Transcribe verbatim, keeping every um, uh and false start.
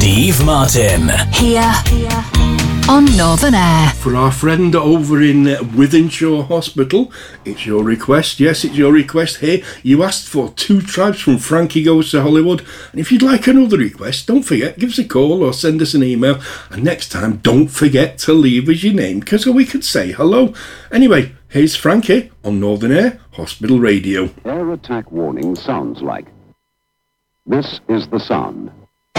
Steve Martin. Here on Northern Air. For our friend over in Wythenshawe Hospital, it's your request. Yes, it's your request. Hey, you asked for Two Tribes from Frankie Goes to Hollywood. And if you'd like another request, don't forget, give us a call or send us an email. And next time, don't forget to leave us your name, because we could say hello. Anyway, here's Frankie on Northern Air Hospital Radio. Air attack warning sounds like. This is the sound.